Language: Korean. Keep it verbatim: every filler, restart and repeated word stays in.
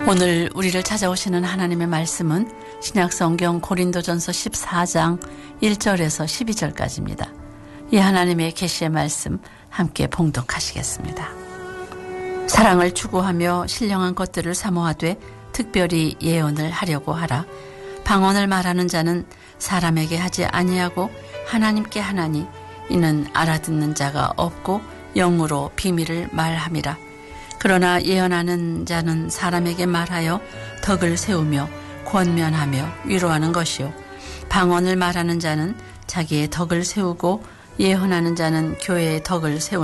오늘 우리를 찾아오시는 하나님의 말씀은 신약성경 고린도전서 십사 장 일 절에서 십이 절까지입니다. 이 하나님의 계시의 말씀 함께 봉독하시겠습니다. 사랑을 추구하며 신령한 것들을 사모하되 특별히 예언을 하려고 하라. 방언을 말하는 자는 사람에게 하지 아니하고 하나님께 하나니 이는 알아듣는 자가 없고 영으로 비밀을 말함이라. 그러나 예언하는 자는 사람에게 말하여 덕을 세우며 권면하며 위로하는 것이요, 방언을 말하는 자는 자기의 덕을 세우고 예언하는 자는 교회의 덕을 세우는